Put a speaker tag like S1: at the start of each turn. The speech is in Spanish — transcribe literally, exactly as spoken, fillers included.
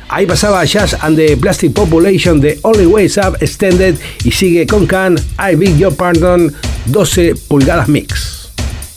S1: Ahí pasaba Jazz and the Plastic Population de Only Ways Up Extended y sigue con Can, I Beg Your Pardon, doce pulgadas mix.